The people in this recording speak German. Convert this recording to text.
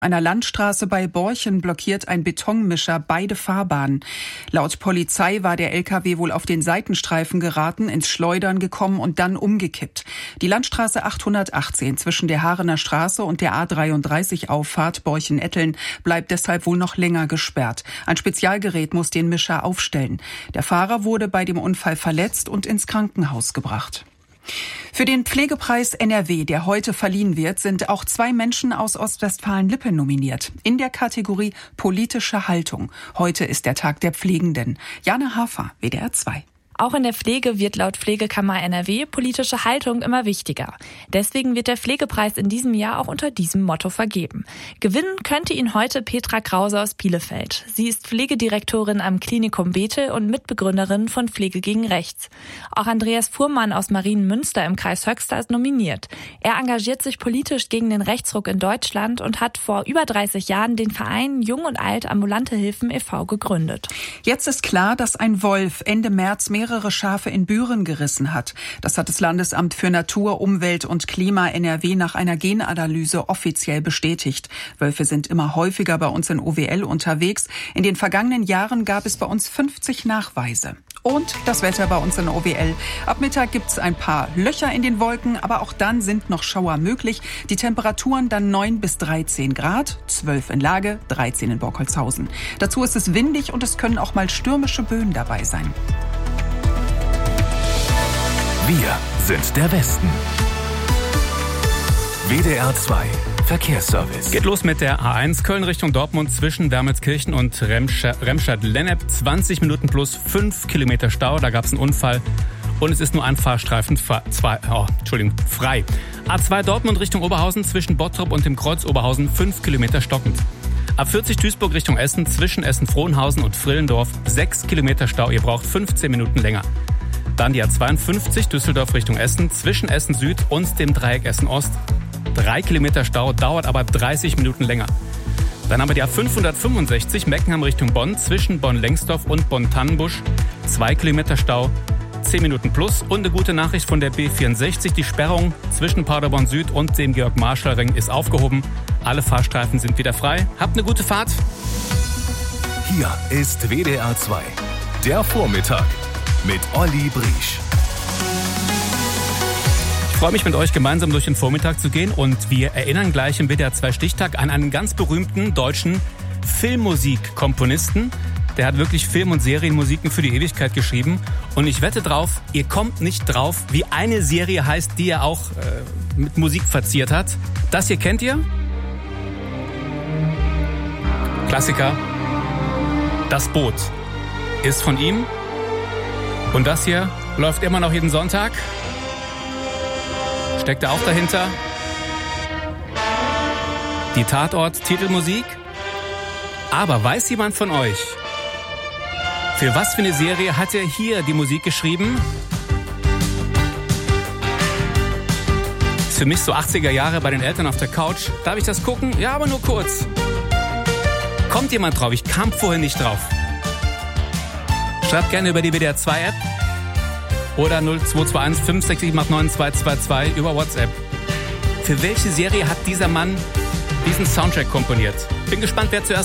Einer Landstraße bei Borchen blockiert ein Betonmischer beide Fahrbahnen. Laut Polizei war der LKW wohl auf den Seitenstreifen geraten, ins Schleudern gekommen und dann umgekippt. Die Landstraße 818 zwischen der Haarener Straße und der A33-Auffahrt Borchen-Etteln bleibt deshalb wohl noch länger gesperrt. Ein Spezialgerät muss den Mischer aufstellen. Der Fahrer wurde bei dem Unfall verletzt und ins Krankenhaus gebracht. Für den Pflegepreis NRW, der heute verliehen wird, sind auch 2 Menschen aus Ostwestfalen-Lippe nominiert. In der Kategorie politische Haltung. Heute ist der Tag der Pflegenden. Jana Hafer, WDR 2. Auch in der Pflege wird laut Pflegekammer NRW politische Haltung immer wichtiger. Deswegen wird der Pflegepreis in diesem Jahr auch unter diesem Motto vergeben. Gewinnen könnte ihn heute Petra Krause aus Bielefeld. Sie ist Pflegedirektorin am Klinikum Bethel und Mitbegründerin von Pflege gegen Rechts. Auch Andreas Fuhrmann aus Marienmünster im Kreis Höxter ist nominiert. Er engagiert sich politisch gegen den Rechtsruck in Deutschland und hat vor über 30 Jahren den Verein Jung und Alt Ambulante Hilfen e.V. gegründet. Jetzt ist klar, dass ein Wolf Ende März mehrere Schafe in Büren gerissen hat. Das hat das Landesamt für Natur, Umwelt und Klima NRW nach einer Genanalyse offiziell bestätigt. Wölfe sind immer häufiger bei uns in OWL unterwegs. In den vergangenen Jahren gab es bei uns 50 Nachweise. Und das Wetter bei uns in OWL. Ab Mittag gibt's ein paar Löcher in den Wolken, aber auch dann sind noch Schauer möglich. Die Temperaturen dann 9 bis 13 Grad, 12 in Lage, 13 in Borkholzhausen. Dazu ist es windig und es können auch mal stürmische Böen dabei sein. Wir sind der Westen. WDR 2 Verkehrsservice. Geht los mit der A1 Köln Richtung Dortmund zwischen Wermelskirchen und Remscheid-Lennep. 20 Minuten plus 5 Kilometer Stau. Da gab es einen Unfall und es ist nur ein Fahrstreifen frei. A2 Dortmund Richtung Oberhausen zwischen Bottrop und dem Kreuz Oberhausen 5 Kilometer stockend. A40 Duisburg Richtung Essen zwischen Essen-Frohnhausen und Frillendorf 6 Kilometer Stau. Ihr braucht 15 Minuten länger. Dann die A52 Düsseldorf Richtung Essen zwischen Essen Süd und dem Dreieck Essen Ost. 3 Kilometer Stau, dauert aber 30 Minuten länger. Dann haben wir die A565 Meckenheim Richtung Bonn zwischen Bonn-Lengsdorf und Bonn-Tannenbusch. 2 Kilometer Stau, 10 Minuten plus. Und eine gute Nachricht von der B64. Die Sperrung zwischen Paderborn Süd und dem Georg-Marschall-Ring ist aufgehoben. Alle Fahrstreifen sind wieder frei. Habt eine gute Fahrt. Hier ist WDR 2. Der Vormittag mit Olli Briesch. Ich freue mich, mit euch gemeinsam durch den Vormittag zu gehen und wir erinnern gleich im WDR 2 Stichtag an einen ganz berühmten deutschen Filmmusikkomponisten. Der hat wirklich Film- und Serienmusiken für die Ewigkeit geschrieben und ich wette drauf, ihr kommt nicht drauf, wie eine Serie heißt, die er auch mit Musik verziert hat. Das hier kennt ihr? Klassiker. Das Boot ist von ihm. Und das hier läuft immer noch jeden Sonntag. Steckt er auch dahinter? Die Tatort-Titelmusik? Aber weiß jemand von euch, für was für eine Serie hat er hier die Musik geschrieben? Ist für mich so 80er Jahre bei den Eltern auf der Couch. Darf ich das gucken? Ja, aber nur kurz. Kommt jemand drauf? Ich kam vorhin nicht drauf. Schreibt gerne über die WDR 2 App oder 0221 56789 222 über WhatsApp. Für welche Serie hat dieser Mann diesen Soundtrack komponiert? Bin gespannt, wer zuerst